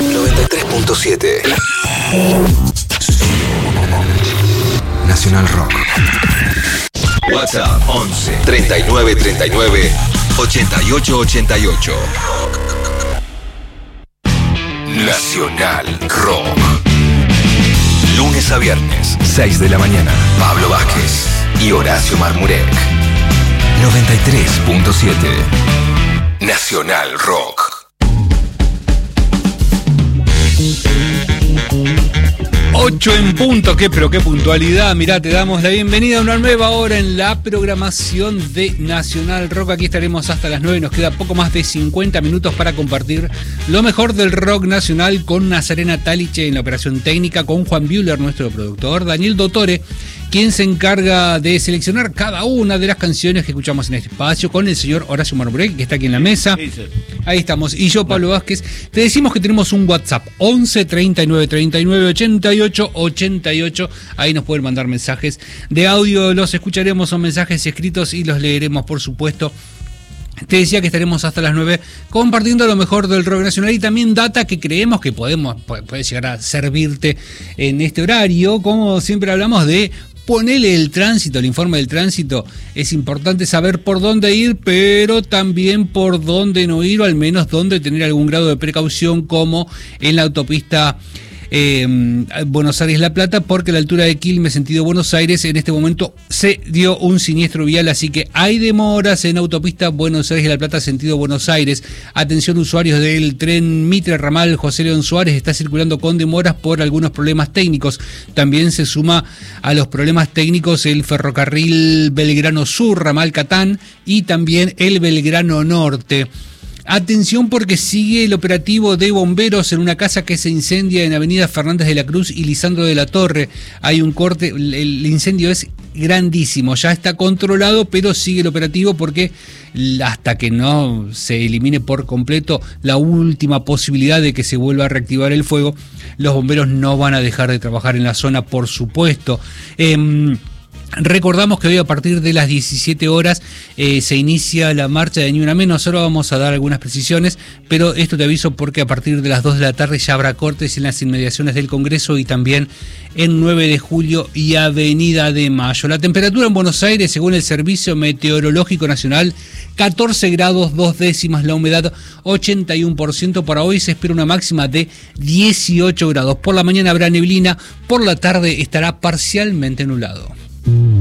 93.7 Nacional Rock. WhatsApp 11 39 39 88 88. Nacional Rock. Lunes a viernes, 6 de la mañana. Pablo Vázquez y Horacio Marmurek. 93.7 Nacional Rock. 8 en punto, qué puntualidad. Mirá, te damos la bienvenida a una nueva hora en la programación de Nacional Rock. Aquí estaremos hasta las 9, nos queda poco más de 50 minutos para compartir lo mejor del rock nacional con Nazarena Taliche en la operación técnica, con Juan Bühler, nuestro productor, Daniel Dottore, quien se encarga de seleccionar cada una de las canciones que escuchamos en este espacio, con el señor Horacio Marmurek, que está aquí en la mesa. Ahí estamos. Y yo, Pablo Vázquez. Te decimos que tenemos un WhatsApp, 11 39 39 88 88. Ahí nos pueden mandar mensajes de audio, los escucharemos, son mensajes escritos y los leeremos, por supuesto. Te decía que estaremos hasta las 9 compartiendo lo mejor del rock nacional y también data que creemos que puede llegar a servirte en este horario. Como siempre hablamos de ponele el tránsito, el informe del tránsito. Es importante saber por dónde ir, pero también por dónde no ir, o al menos dónde tener algún grado de precaución, como en la autopista Buenos Aires-La Plata, porque a la altura de Quilmes, sentido Buenos Aires, en este momento se dio un siniestro vial, así que hay demoras en autopista Buenos Aires-La Plata, sentido Buenos Aires. Atención, usuarios del tren Mitre ramal José León Suárez, está circulando con demoras por algunos problemas técnicos. También se suma a los problemas técnicos el ferrocarril Belgrano Sur, ramal Catán, y también el Belgrano Norte. Atención, porque sigue el operativo de bomberos en una casa que se incendia en Avenida Fernández de la Cruz y Lisandro de la Torre. Hay un corte, el incendio es grandísimo, ya está controlado, pero sigue el operativo porque hasta que no se elimine por completo la última posibilidad de que se vuelva a reactivar el fuego, los bomberos no van a dejar de trabajar en la zona, por supuesto. Recordamos que hoy a partir de las 17 horas se inicia la marcha de Ni Una Menos. Ahora vamos a dar algunas precisiones, pero esto te aviso porque a partir de las 2 de la tarde ya habrá cortes en las inmediaciones del Congreso y también en 9 de Julio y Avenida de Mayo. La temperatura en Buenos Aires, según el Servicio Meteorológico Nacional, 14 grados 2 décimas, la humedad 81%. Para hoy se espera una máxima de 18 grados. Por la mañana habrá neblina, por la tarde estará parcialmente nublado.